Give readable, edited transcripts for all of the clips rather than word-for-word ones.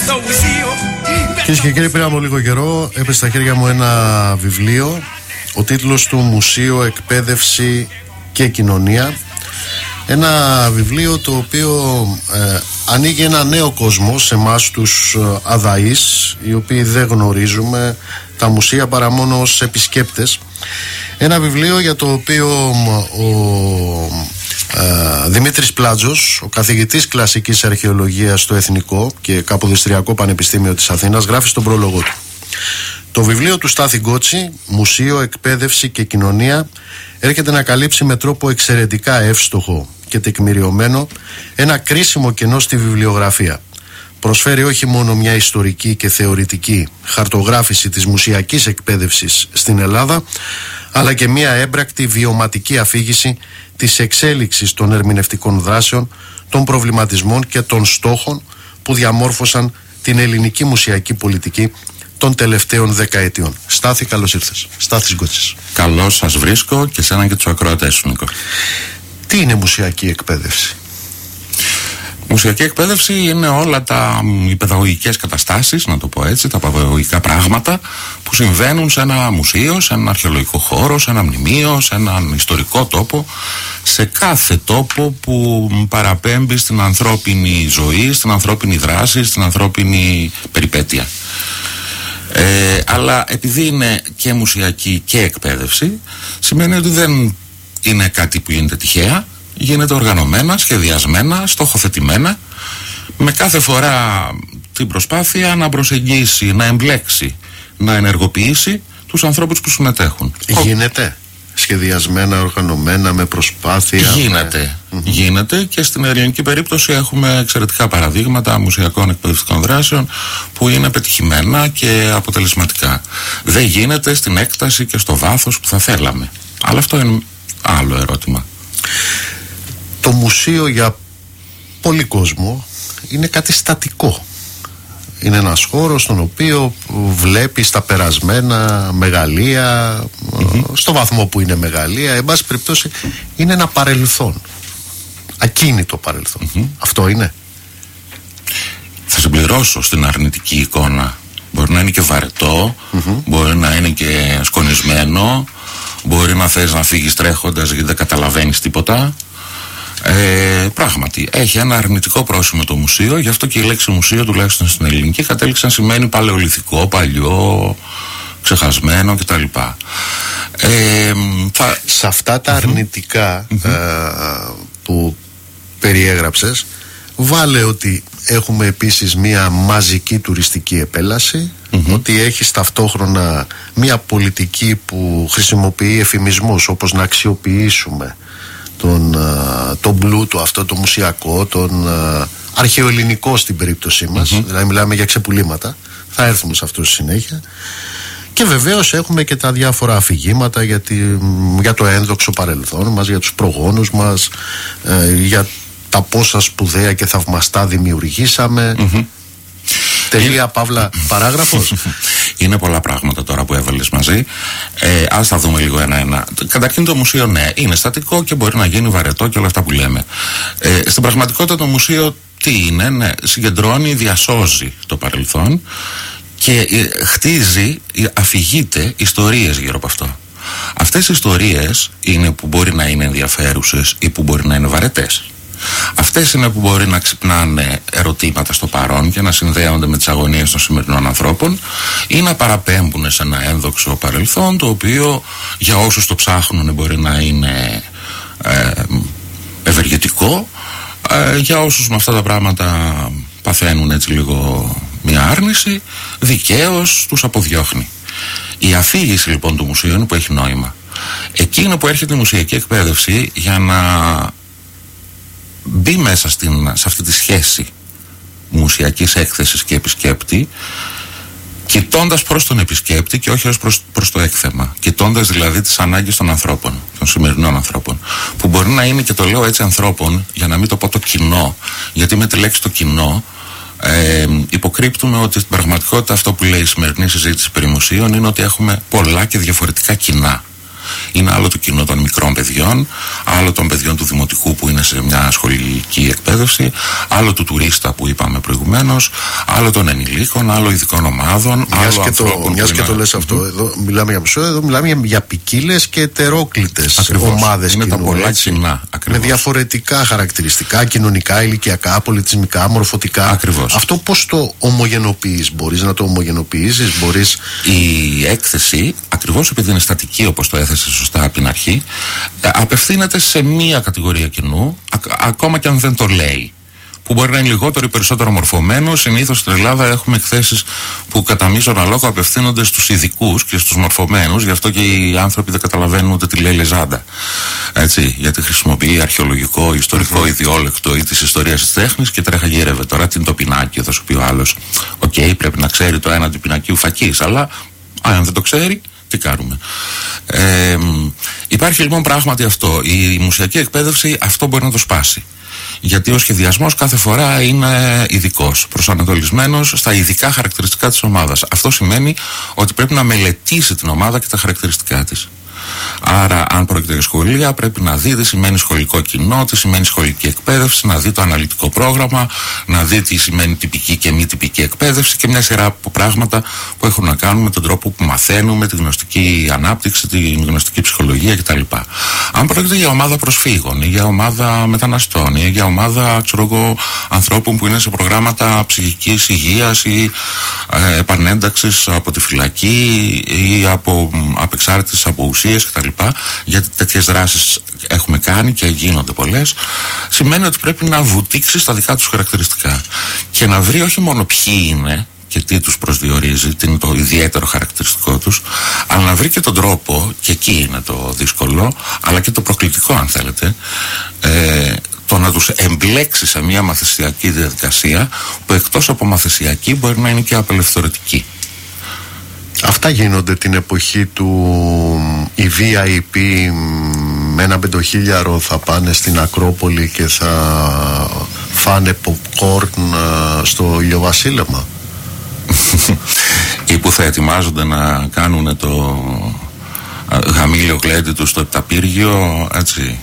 Κυρίες και κύριοι, πριν από λίγο καιρό έπεσε στα χέρια μου ένα βιβλίο. Ο τίτλος του Μουσείο, Εκπαίδευση και Κοινωνία. Ένα βιβλίο το οποίο ανοίγει ένα νέο κόσμο σε εμάς τους αδαείς, οι οποίοι δεν γνωρίζουμε τα μουσεία παρά μόνο ως επισκέπτες. Ένα βιβλίο για το οποίο ο Δημήτρης Πλάτζος, ο καθηγητής κλασικής αρχαιολογίας στο Εθνικό και Καποδιστριακό Πανεπιστήμιο της Αθήνας, γράφει στον πρόλογο του. Το βιβλίο του Στάθη Γκότση, Μουσείο, Εκπαίδευση και Κοινωνία, έρχεται να καλύψει με τρόπο εξαιρετικά εύστοχο και τεκμηριωμένο ένα κρίσιμο κενό στη βιβλιογραφία. Προσφέρει όχι μόνο μια ιστορική και θεωρητική χαρτογράφηση της μουσιακής εκπαίδευσης στην Ελλάδα, αλλά και μια έμπρακτη βιωματική αφήγηση της εξέλιξης των ερμηνευτικών δράσεων, των προβληματισμών και των στόχων που διαμόρφωσαν την ελληνική μουσιακή πολιτική των τελευταίων δεκαετιών. Στάθη, καλώς ήρθες. Στάθης Γκότσης. Καλώς σας βρίσκω και σένα και τους ακροατές σου, Νίκο. Τι είναι μουσιακή εκπαίδευση? Μουσιακή εκπαίδευση είναι όλα οι παιδαγωγικές καταστάσεις, να το πω έτσι, τα παιδαγωγικά πράγματα που συμβαίνουν σε ένα μουσείο, σε έναν αρχαιολογικό χώρο, σε ένα μνημείο, σε έναν ιστορικό τόπο, σε κάθε τόπο που παραπέμπει στην ανθρώπινη ζωή, στην ανθρώπινη δράση, στην ανθρώπινη περιπέτεια. Αλλά επειδή είναι και μουσιακή και εκπαίδευση, σημαίνει ότι δεν είναι κάτι που γίνεται τυχαία. Γίνεται οργανωμένα, σχεδιασμένα, στοχοθετημένα, με κάθε φορά την προσπάθεια να προσεγγίσει, να εμπλέξει, να ενεργοποιήσει τους ανθρώπους που συμμετέχουν. Γίνεται σχεδιασμένα, οργανωμένα, με προσπάθεια? Γίνεται και στην ελληνική περίπτωση έχουμε εξαιρετικά παραδείγματα μουσιακών εκπαιδευτικών δράσεων που είναι πετυχημένα και αποτελεσματικά. Δεν γίνεται στην έκταση και στο βάθος που θα θέλαμε. Αλλά αυτό είναι άλλο ερώτημα. Το μουσείο για πολύ κόσμο είναι κάτι στατικό. Είναι ένας χώρος στον οποίο βλέπεις τα περασμένα μεγαλεία, στο βαθμό που είναι μεγαλεία, εν πάση περιπτώσει είναι ένα παρελθόν, ακίνητο παρελθόν. Αυτό είναι. Θα συμπληρώσω στην αρνητική εικόνα. Μπορεί να είναι και βαρετό, μπορεί να είναι και σκονισμένο, μπορεί να θες να φύγεις τρέχοντας γιατί δεν καταλαβαίνεις τίποτα. Πράγματι έχει ένα αρνητικό πρόσημο το μουσείο, γι' αυτό και η λέξη μουσείο, τουλάχιστον στην ελληνική, κατέληξε να σημαίνει παλαιολιθικό, παλιό, ξεχασμένο κτλ. Σε αυτά τα αρνητικά που περιέγραψες, βάλε ότι έχουμε επίσης μια μαζική τουριστική επέλαση, ότι έχεις ταυτόχρονα μια πολιτική που χρησιμοποιεί εφημισμούς, όπως να αξιοποιήσουμε τον πλούτο αυτό, το μουσιακό, τον αρχαιοελληνικό στην περίπτωσή μας, δηλαδή μιλάμε για ξεπουλήματα, θα έρθουμε σε αυτό στη συνέχεια. Και βεβαίως έχουμε και τα διάφορα αφηγήματα για το ένδοξο παρελθόν μας, για τους προγόνους μας, για τα πόσα σπουδαία και θαυμαστά δημιουργήσαμε. Τελεία, παύλα, παράγραφος. Είναι πολλά πράγματα τώρα που έβαλες μαζί. Ας τα δούμε λίγο ένα-ένα. Καταρχήν το μουσείο, ναι, είναι στατικό και μπορεί να γίνει βαρετό και όλα αυτά που λέμε. Στην πραγματικότητα το μουσείο τι είναι? Ναι, συγκεντρώνει, διασώζει το παρελθόν και χτίζει, αφηγείται ιστορίες γύρω από αυτό. Αυτές οι ιστορίες είναι που μπορεί να είναι ενδιαφέρουσες ή που μπορεί να είναι βαρετές. Αυτές είναι που μπορεί να ξυπνάνε ερωτήματα στο παρόν και να συνδέονται με τις αγωνίες των σημερινών ανθρώπων ή να παραπέμπουν σε ένα ένδοξο παρελθόν, το οποίο για όσους το ψάχνουν μπορεί να είναι ευεργετικό, για όσους με αυτά τα πράγματα παθαίνουν έτσι λίγο μια άρνηση, δικαίως τους αποδιώχνει. Η αφήγηση λοιπόν του μουσείου είναι που έχει νόημα. Εκείνο που έρχεται η μουσιακή εκπαίδευση για να μπει μέσα σε αυτή τη σχέση μουσιακής έκθεσης και επισκέπτη, κοιτώντας προς τον επισκέπτη και όχι ως προς το έκθεμα, κοιτώντας δηλαδή τις ανάγκες των ανθρώπων, των σημερινών ανθρώπων, που μπορεί να είναι, και το λέω έτσι, ανθρώπων, για να μην το πω το κοινό, γιατί με τη λέξη το κοινό υποκρύπτουμε ότι στην πραγματικότητα αυτό που λέει η σημερινή συζήτηση περί μουσείων είναι ότι έχουμε πολλά και διαφορετικά κοινά. Είναι άλλο το κοινό των μικρών παιδιών, άλλο των παιδιών του δημοτικού που είναι σε μια σχολική εκπαίδευση, άλλο του τουρίστα που είπαμε προηγουμένως, άλλο των ενηλίκων, άλλο ειδικών ομάδων. Μιας και το λες αυτό, εδώ μιλάμε για μουσείο, εδώ μιλάμε για ποικίλες και ετερόκλητες ομάδες. Είναι τα πολλά κοινά. Με διαφορετικά χαρακτηριστικά, κοινωνικά, ηλικιακά, πολιτισμικά, μορφωτικά. Ακριβώς. Αυτό πώς το ομογενοποιείς, μπορείς να το ομογενοποιήσεις, μπορείς. Η έκθεση, ακριβώς επειδή είναι στατική όπως το έθεσε σωστά από την αρχή, απευθύνεται σε μία κατηγορία κοινού, ακόμα και αν δεν το λέει. Που μπορεί να είναι λιγότερο ή περισσότερο μορφωμένο. Συνήθως στην Ελλάδα έχουμε εκθέσεις που κατά μείζωνα λόγο απευθύνονται στους ειδικούς και στους μορφωμένους. Γι' αυτό και οι άνθρωποι δεν καταλαβαίνουν ούτε τι λέει Λεζάντα. Έτσι, γιατί χρησιμοποιεί αρχαιολογικό, ιστορικό ιδιόλεκτο ή της ιστορίας της τέχνης και τρέχα γύρευε. Τώρα τι είναι το πινάκι, θα σου πει ο άλλος. Οκ, πρέπει να ξέρει το ένα του πινακίου Φακής, αλλά αν δεν το ξέρει, τι κάνουμε. Υπάρχει λοιπόν πράγματι αυτό. Η μουσιακή εκπαίδευση αυτό μπορεί να το σπάσει. Γιατί ο σχεδιασμός κάθε φορά είναι ειδικός, προσανατολισμένος στα ειδικά χαρακτηριστικά της ομάδας. Αυτό σημαίνει ότι πρέπει να μελετήσει την ομάδα και τα χαρακτηριστικά της. Άρα, αν πρόκειται για σχολεία, πρέπει να δει τι σημαίνει σχολικό κοινό, τι σημαίνει σχολική εκπαίδευση, να δει το αναλυτικό πρόγραμμα, να δει τι σημαίνει τυπική και μη τυπική εκπαίδευση και μια σειρά από πράγματα που έχουν να κάνουν με τον τρόπο που μαθαίνουμε, τη γνωστική ανάπτυξη, τη γνωστική ψυχολογία κτλ. Αν πρόκειται για ομάδα προσφύγων ή για ομάδα μεταναστών ή για ομάδα ανθρώπων που είναι σε προγράμματα ψυχικής υγείας ή επανένταξης από τη φυλακή ή από απεξάρτησης από ουσίες κτλ. Γιατί τέτοιες δράσεις έχουμε κάνει και γίνονται πολλές. Σημαίνει ότι πρέπει να βουτήξει στα δικά τους χαρακτηριστικά και να βρει όχι μόνο ποιοι είναι και τι τους προσδιορίζει, τι είναι το ιδιαίτερο χαρακτηριστικό τους, αλλά να βρει και τον τρόπο, και εκεί είναι το δύσκολο, αλλά και το προκλητικό αν θέλετε, το να τους εμπλέξει σε μια μαθησιακή διαδικασία που εκτός από μαθησιακή μπορεί να είναι και απελευθερωτική. Αυτά γίνονται την εποχή του οι VIP με ένα 5.000 θα πάνε στην Ακρόπολη και θα φάνε popcorn στο ηλιοβασίλεμα. Ή που θα ετοιμάζονται να κάνουν το γαμήλιο γλέντι του στο Επταπύργιο, έτσι.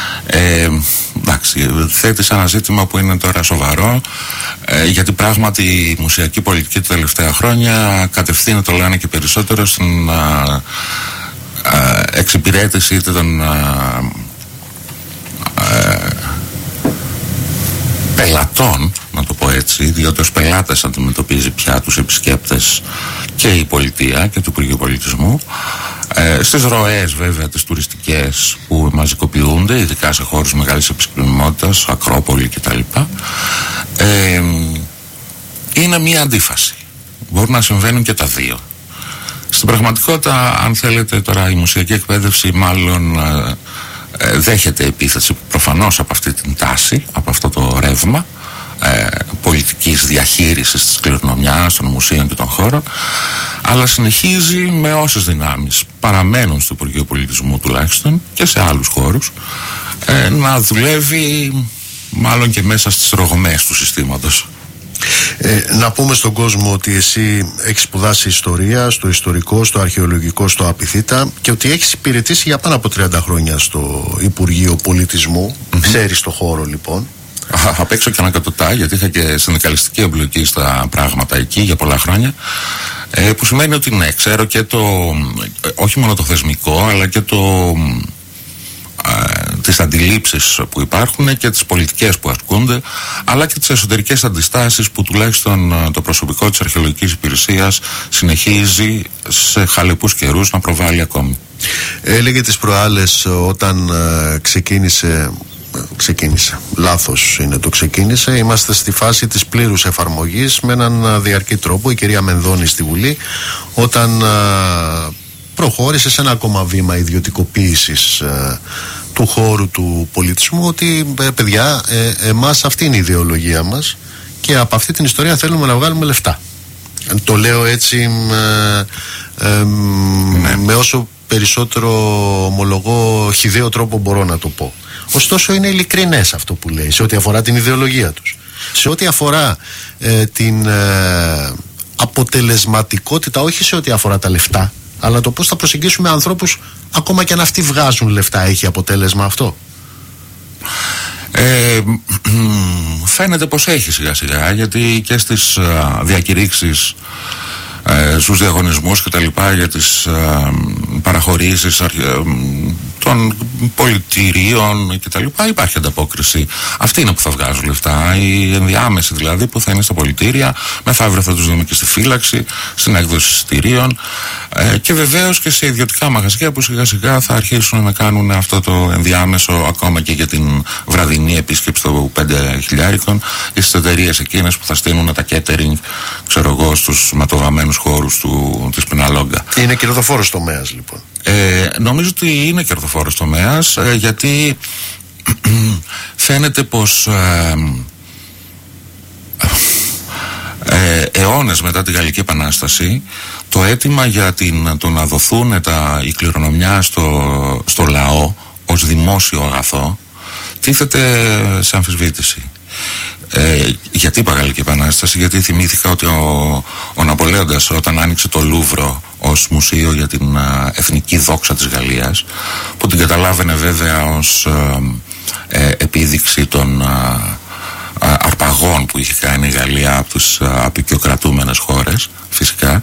Εντάξει, θέτει ένα ζήτημα που είναι τώρα σοβαρό, γιατί πράγματι η μουσιακή πολιτική τα τελευταία χρόνια κατευθύνεται, το λένε και περισσότερο, στην εξυπηρέτηση είτε των πελατών, να το πω έτσι, διότι ως πελάτες αντιμετωπίζει πια τους επισκέπτες και η πολιτεία και του Υπουργείου Πολιτισμού, στις ροές βέβαια τις τουριστικές που μαζικοποιούνται, ειδικά σε χώρους μεγάλης επισκεψιμότητας, Ακρόπολη κτλ. Είναι μια αντίφαση. Μπορούν να συμβαίνουν και τα δύο. Στην πραγματικότητα, αν θέλετε, τώρα η μουσιακή εκπαίδευση μάλλον δέχεται επίθεση προφανώς από αυτή την τάση, από αυτό το ρεύμα πολιτικής διαχείρισης της κληρονομιάς των μουσείων και των χώρων, αλλά συνεχίζει με όσες δυνάμεις παραμένουν στο Υπουργείο Πολιτισμού τουλάχιστον και σε άλλους χώρους να δουλεύει μάλλον και μέσα στις ρογμές του συστήματος. Να πούμε στον κόσμο ότι εσύ έχεις σπουδάσει ιστορία στο ιστορικό, στο αρχαιολογικό, στο Απιθύτα και ότι έχεις υπηρετήσει για πάνω από 30 χρόνια στο Υπουργείο Πολιτισμού. Ξέρεις το χώρο λοιπόν. Απ' έξω και ανακατοτά, γιατί είχα και συνδικαλιστική εμπλοκή στα πράγματα εκεί για πολλά χρόνια, που σημαίνει ότι ναι, ξέρω και το όχι μόνο το θεσμικό αλλά και τις αντιλήψεις που υπάρχουν και τις πολιτικές που ασκούνται, αλλά και τις εσωτερικές αντιστάσεις που τουλάχιστον το προσωπικό της αρχαιολογικής υπηρεσίας συνεχίζει σε χαλεπούς καιρούς να προβάλλει ακόμη. Έλεγε τις προάλλες όταν ξεκίνησε, λάθος είναι το ξεκίνησε, είμαστε στη φάση της πλήρους εφαρμογής με έναν διαρκή τρόπο, η κυρία Μενδώνη στη Βουλή, όταν προχώρησε σε ένα ακόμα βήμα ιδιωτικοποίησης του χώρου του πολιτισμού, ότι παιδιά, εμάς αυτή είναι η ιδεολογία μας και από αυτή την ιστορία θέλουμε να βγάλουμε λεφτά. Το λέω έτσι με όσο περισσότερο ομολογώ χυδαίο τρόπο μπορώ να το πω. Ωστόσο είναι ειλικρινές αυτό που λέει σε ό,τι αφορά την ιδεολογία τους, σε ό,τι αφορά την αποτελεσματικότητα, όχι σε ό,τι αφορά τα λεφτά, Αλλά το πώς θα προσεγγίσουμε ανθρώπους, ακόμα και αν αυτοί βγάζουν λεφτά, έχει αποτέλεσμα αυτό? Φαίνεται πως έχει σιγά σιγά, γιατί και στις διακηρύξεις, στους διαγωνισμούς και τα λοιπά, για τις παραχωρήσεις των πολιτηρίων και τα λοιπά, υπάρχει ανταπόκριση. Αυτοί είναι που θα βγάζουν λεφτά, οι ενδιάμεσοι δηλαδή, που θα είναι στα πολιτήρια, μεθαύριο θα τους δούμε και στη φύλαξη, στην έκδοση εισιτηρίων, και βεβαίως και σε ιδιωτικά μαγαζιά που σιγά σιγά θα αρχίσουν να κάνουν αυτό το ενδιάμεσο, ακόμα και για την βραδινή επίσκεψη των 5.000 ή στις εταιρείες εκείνες που θα στείλουν τα catering, ξέρω εγώ, στους ματωβαμένους χώρους της Πιναλόγκα. Είναι κερδοφόρος τομέας λοιπόν? Νομίζω ότι είναι κερδοφόρος τομέας, γιατί φαίνεται πως αιώνες μετά τη Γαλλική Επανάσταση το αίτημα για το να δοθούν η κληρονομιά στο λαό ως δημόσιο αγαθό τίθεται σε αμφισβήτηση. Γιατί είπα Γαλλική Επανάσταση? Γιατί θυμήθηκα ότι ο Ναπολέοντας, όταν άνοιξε το Λούβρο ως μουσείο για την εθνική δόξα της Γαλλίας, που την καταλάβαινε βέβαια ως επίδειξη των αρπαγών που είχε κάνει η Γαλλία από τις απεικιοκρατούμενες χώρες, φυσικά,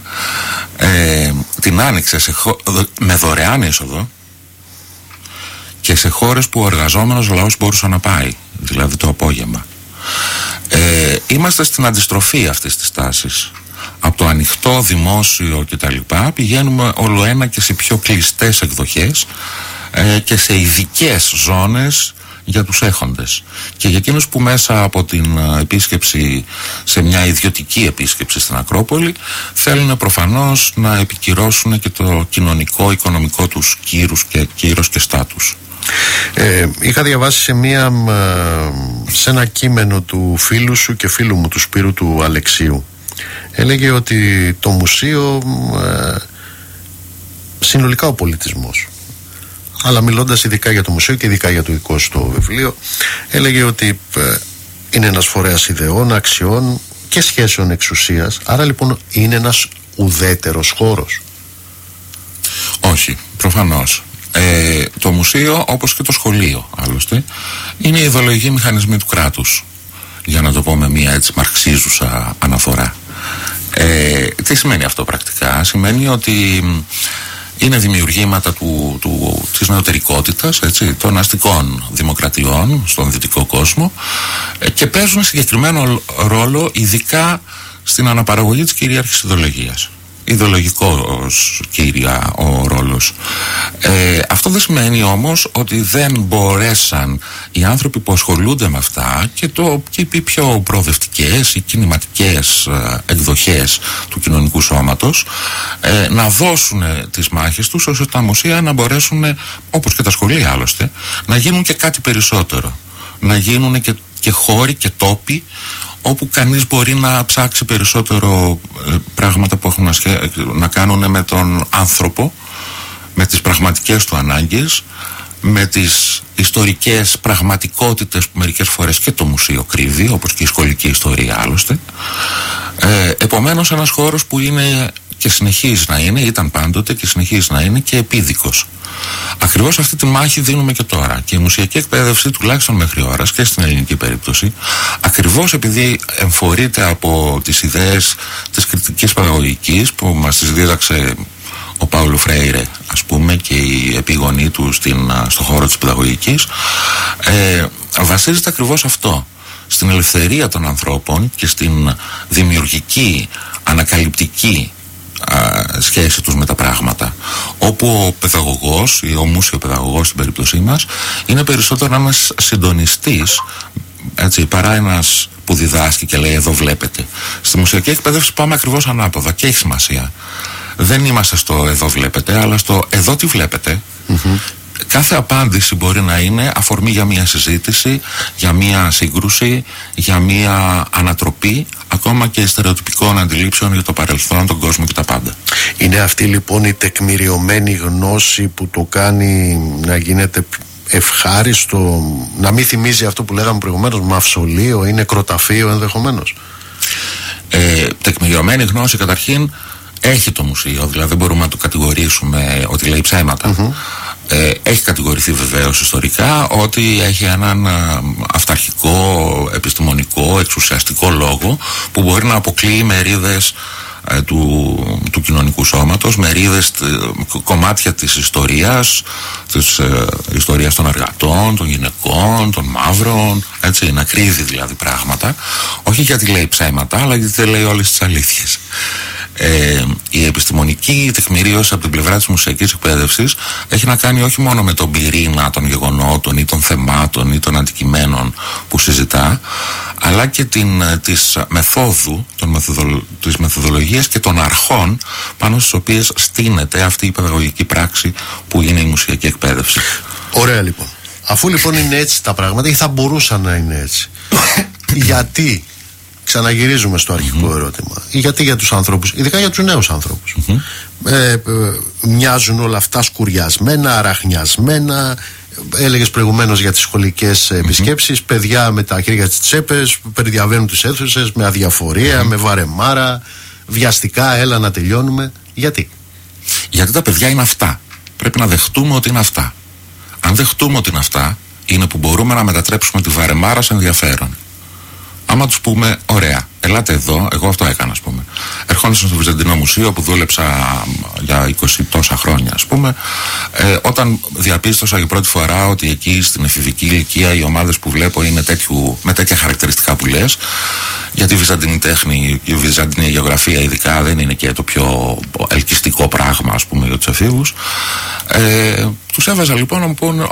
την άνοιξε με δωρεάν είσοδο και σε χώρες που ο εργαζόμενος λαός μπορούσε να πάει, δηλαδή το απόγευμα. Είμαστε στην αντιστροφή αυτής της τάσης. Από το ανοιχτό δημόσιο και τα λοιπά πηγαίνουμε όλο ένα και σε πιο κλειστές εκδοχές, και σε ειδικές ζώνες για τους έχοντες, και για εκείνους που μέσα από την επίσκεψη, σε μια ιδιωτική επίσκεψη στην Ακρόπολη, θέλουν προφανώς να επικυρώσουν και το κοινωνικό, οικονομικό τους κύρος και στάτους. Είχα διαβάσει σε ένα κείμενο του φίλου σου και φίλου μου, του Σπύρου του Αλεξίου. Έλεγε ότι το μουσείο, συνολικά ο πολιτισμός, αλλά μιλώντας ειδικά για το μουσείο και ειδικά για το δικό σου το βιβλίο, έλεγε ότι είναι ένας φορέας ιδεών, αξιών και σχέσεων εξουσίας. Άρα λοιπόν είναι ένας ουδέτερος χώρος? Όχι, προφανώς. Το μουσείο, όπως και το σχολείο άλλωστε, είναι ιδεολογικοί μηχανισμοί του κράτους, για να το πω με μια έτσι μαρξίζουσα αναφορά. Τι σημαίνει αυτό πρακτικά? Σημαίνει ότι είναι δημιουργήματα της νεωτερικότητας, έτσι, των αστικών δημοκρατιών στον δυτικό κόσμο, και παίζουν συγκεκριμένο ρόλο ειδικά στην αναπαραγωγή της κυρίαρχης ιδεολογίας. Ιδεολογικός κύρια ο ρόλος. Αυτό δεν σημαίνει όμως ότι δεν μπορέσαν οι άνθρωποι που ασχολούνται με αυτά και οι πιο προοδευτικές ή κινηματικές εκδοχές του κοινωνικού σώματος να δώσουν τις μάχες τους, ώστε τα μουσεία να μπορέσουν, όπως και τα σχολεία άλλωστε, να γίνουν και κάτι περισσότερο, να γίνουν και χώροι και τόποι όπου κανείς μπορεί να ψάξει περισσότερο πράγματα που έχουν να κάνουν με τον άνθρωπο, με τις πραγματικές του ανάγκες, με τις ιστορικές πραγματικότητες που μερικές φορές και το μουσείο κρύβει, όπως και η σχολική ιστορία άλλωστε. Επομένως ένας χώρος που είναι και συνεχίζει να είναι, ήταν πάντοτε και συνεχίζει να είναι και επίδικος. Ακριβώς αυτή τη μάχη δίνουμε και τώρα, και η μουσιακή εκπαίδευση, τουλάχιστον μέχρι ώρας και στην ελληνική περίπτωση, ακριβώς επειδή εμφορείται από τις ιδέες της κριτικής παιδαγωγικής που μας τις δίδαξε ο Πάουλο Φρέιρε, ας πούμε, και οι επίγονοί του στο χώρο της παιδαγωγικής, βασίζεται ακριβώς αυτό, στην ελευθερία των ανθρώπων και στην δημιουργική, ανακαλυπτική σχέση τους με τα πράγματα, όπου ο παιδαγωγός ή ο μουσιοπαιδαγωγός στην περίπτωσή μας είναι περισσότερο ένας συντονιστής, έτσι, παρά ένας που διδάσκει και λέει εδώ βλέπετε. Στη μουσιακή εκπαίδευση πάμε ακριβώς ανάποδα και έχει σημασία. Δεν είμαστε στο εδώ βλέπετε, αλλά στο εδώ τι βλέπετε. Κάθε απάντηση μπορεί να είναι αφορμή για μια συζήτηση, για μια σύγκρουση, για μια ανατροπή ακόμα και στερεοτυπικών αντιλήψεων για το παρελθόν, τον κόσμο και τα πάντα. Είναι αυτή λοιπόν η τεκμηριωμένη γνώση που το κάνει να γίνεται ευχάριστο, να μην θυμίζει αυτό που λέγαμε προηγουμένως, μαυσολείο ή νεκροταφείο ενδεχομένως? Τεκμηριωμένη γνώση καταρχήν έχει το μουσείο, δηλαδή δεν μπορούμε να το κατηγορήσουμε ότι λέει ψέματα. Έχει κατηγορηθεί βεβαίως ιστορικά ότι έχει έναν αυταρχικό, επιστημονικό, εξουσιαστικό λόγο που μπορεί να αποκλείει μερίδες του κοινωνικού σώματος, μερίδες, κομμάτια της ιστορίας των εργατών, των γυναικών, των μαύρων, έτσι, να κρύβει δηλαδή πράγματα, όχι γιατί λέει ψέματα, αλλά γιατί δεν λέει όλες τις αλήθειες. Η επιστημονική τεκμηρίωση από την πλευρά της μουσιακής εκπαίδευσης έχει να κάνει όχι μόνο με τον πυρήνα των γεγονότων ή των θεμάτων ή των αντικειμένων που συζητά, αλλά και της μεθόδου, της μεθοδολογίας και των αρχών πάνω στις οποίες στείνεται αυτή η παιδαγωγική πράξη που είναι η μουσιακή εκπαίδευση. Ωραία, λοιπόν. Αφού λοιπόν είναι έτσι τα πράγματα, ή θα μπορούσαν να είναι έτσι, γιατί, ξαναγυρίζουμε στο αρχικό ερώτημα, γιατί για τους ανθρώπους, ειδικά για τους νέους ανθρώπους, μοιάζουν όλα αυτά σκουριασμένα, αραχνιασμένα? Έλεγες προηγουμένως για τις σχολικές επισκέψεις, παιδιά με τα χέρια στις τσέπες, περιδιαβαίνουν τις αίθουσες με αδιαφορία, με βαρεμάρα, βιαστικά, έλα να τελειώνουμε. Γιατί τα παιδιά είναι αυτά. Πρέπει να δεχτούμε ότι είναι αυτά. Αν δεχτούμε ότι είναι αυτά, είναι που μπορούμε να μετατρέψουμε τη βαρεμάρα σε ενδιαφέρον. Άμα τους πούμε, ωραία, ελάτε εδώ, εγώ αυτό έκανα, ας πούμε. Ερχόντουσαν στο Βυζαντινό Μουσείο που δούλεψα για 20 τόσα χρόνια, ας πούμε. Όταν διαπίστωσα για πρώτη φορά ότι εκεί στην εφηβική ηλικία οι ομάδες που βλέπω είναι με τέτοια χαρακτηριστικά που λες, γιατί η Βυζαντινή τέχνη, η Βυζαντινή γεωγραφία ειδικά δεν είναι και το πιο ελκυστικό πράγμα, ας πούμε, για τους εφήβους. Τους έβαζα λοιπόν να μου πούνε,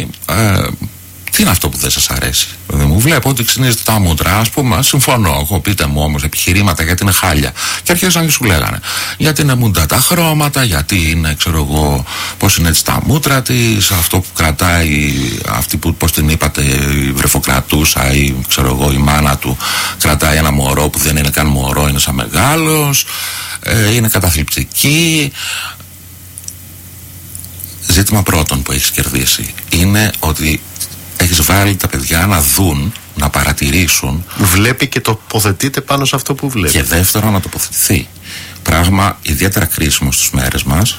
τι είναι αυτό που δεν σας αρέσει? Δεν μου βλέπω ότι ξυνίζετε τα μούτρα, ας πούμε. Συμφωνώ. Εγώ, πείτε μου όμως επιχειρήματα γιατί είναι χάλια. Και αρχίζαν και σου λέγανε γιατί είναι μούντα τα χρώματα, γιατί είναι, ξέρω εγώ, πώς είναι έτσι τα μούτρα της, αυτό που κρατάει, αυτή που, πώς την είπατε, η βρεφοκρατούσα ή ξέρω εγώ, η μάνα του κρατάει ένα μωρό που δεν είναι καν μωρό, είναι σαν μεγάλος, είναι καταθλιπτική. Ζήτημα πρώτον που έχεις κερδίσει είναι ότι έχεις βάλει τα παιδιά να δουν, να παρατηρήσουν. Βλέπει και τοποθετείται πάνω σε αυτό που βλέπει. Και δεύτερον, να τοποθετηθεί. Πράγμα ιδιαίτερα κρίσιμο στις μέρες μας,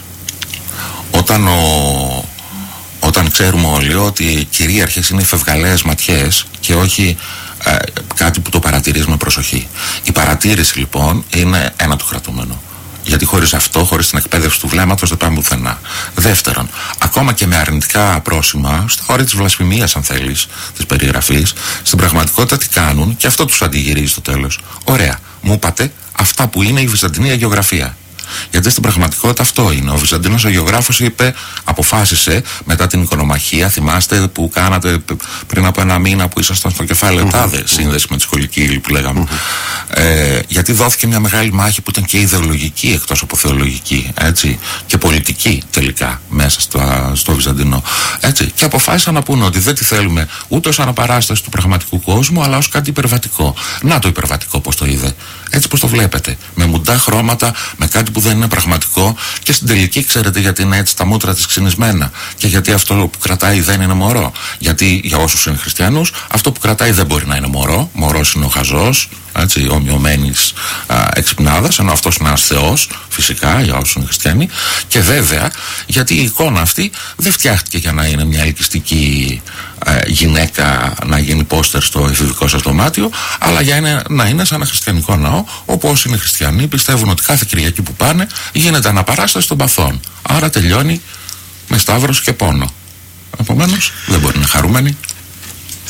όταν ξέρουμε όλοι ότι κυρίαρχες είναι οι φευγαλαίες ματιές και όχι κάτι που το παρατηρείς με προσοχή. Η παρατήρηση λοιπόν είναι ένα του κρατούμενο. Γιατί χωρίς αυτό, χωρίς την εκπαίδευση του βλέμματος, δεν πάμε πουθενά. Δεύτερον, ακόμα και με αρνητικά πρόσημα, στα όρια της βλασφημίας, αν θέλεις, της περιγραφής, στην πραγματικότητα τι κάνουν, και αυτό τους αντιγυρίζει στο τέλος. Ωραία, μου είπατε αυτά που είναι η Βυζαντινή αγιογραφία. Γιατί στην πραγματικότητα αυτό είναι. Ο Βυζαντινός αγιογράφος αποφάσισε μετά την οικονομαχία, θυμάστε που κάνατε πριν από ένα μήνα που ήσασταν στο κεφάλαιο τάδε, σύνδεση με τη σχολική ύλη που λέγαμε. Γιατί δόθηκε μια μεγάλη μάχη που ήταν και ιδεολογική εκτός από θεολογική, έτσι, και πολιτική τελικά μέσα στο Βυζαντινό. Έτσι, και αποφάσισαν να πούνε ότι δεν τη θέλουμε ούτε ως αναπαράσταση του πραγματικού κόσμου, αλλά ως κάτι υπερβατικό. Να το υπερβατικό πώς το είδε. Έτσι πως το βλέπετε. Με μουντά χρώματα, με κάτι που δεν είναι πραγματικό, και στην τελική ξέρετε γιατί είναι έτσι τα μούτρα της ξυνισμένα και γιατί αυτό που κρατάει δεν είναι μωρό. Γιατί για όσους είναι χριστιανούς, αυτό που κρατάει δεν μπορεί να είναι μωρό. Μωρός είναι ο χαζός, έτσι, ομοιωμένης εξυπνάδας, ενώ αυτός είναι ένας θεός, φυσικά, για όσους είναι χριστιανοί. Και βέβαια, γιατί η εικόνα αυτή δεν φτιάχτηκε για να είναι μια ελκυστική γυναίκα να γίνει πόστερ στο εφηβικό σας δωμάτιο, αλλά για να είναι σαν ένα χριστιανικό ναό, όπου όσοι είναι χριστιανοί πιστεύουν ότι κάθε Κυριακή που πάνε γίνεται αναπαράσταση των παθών. Άρα τελειώνει με σταύρος και πόνο. Επομένως δεν μπορεί να είναι χαρούμενοι.